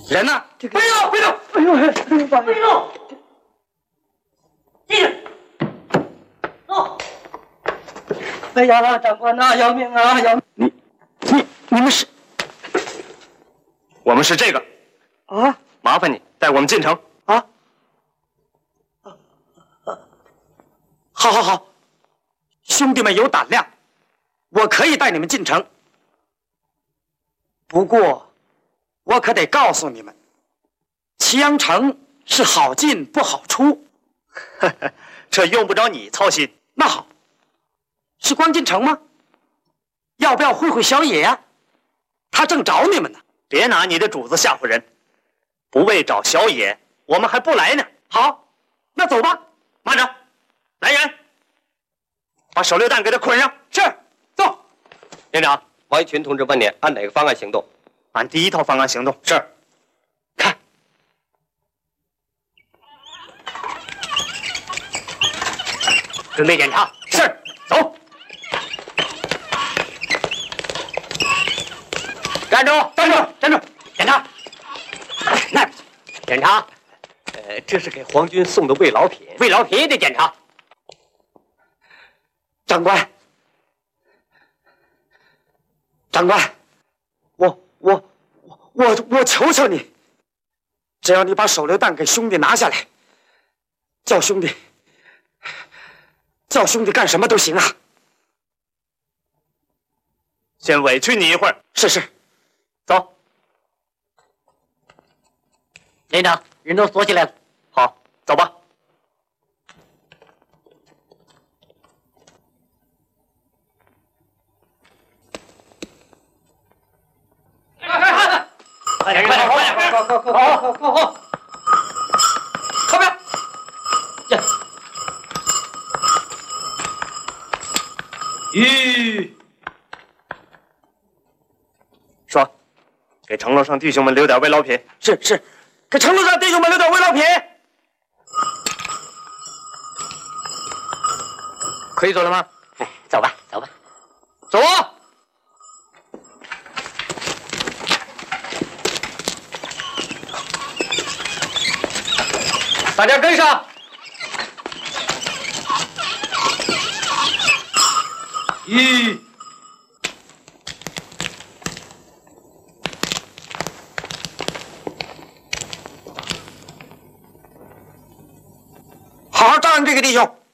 人呢？ 这个背动，背动！ 哎呦，背动！进去。走。 哎呀，长官呐，要命啊！要你们是？我们是这个。 啊！ 麻烦你带我们进城。 啊！好好好，兄弟们有胆量，我可以带你们进城。不过，我可得告诉你们，祁阳城是好进不好出。 这用不着你操心。 那好，是光进城吗？要不要会会小野呀？他正找你们呢。 别拿你的主子吓唬人，不为找小野，我们还不来呢。 好，那走吧。 慢着，来人，把手榴弹给他捆上。 是，走。 连长，王一群同志问你按哪个方案行动？ 按第一套方案行动。 是。 看， 准备检查。 是，走。 站住！ 站住！站住！ 检查。那检查。这是给皇军送的慰劳品。慰劳品也得检查。 长官，长官，我求求你，只要你把手榴弹给兄弟拿下来，叫兄弟干什么都行啊！ 先委屈你一会儿。 是是， 走。 连长，人都锁起来了。 好，走吧。 快点，快点，快点！ 好，靠边！ 这， 说，给城楼上弟兄们留点慰劳品。 是是，给城楼上弟兄们留点慰劳品。 可以走了吗？ 哎，走吧，走吧。 走啊！ 大家跟上。 好好照应这个弟兄。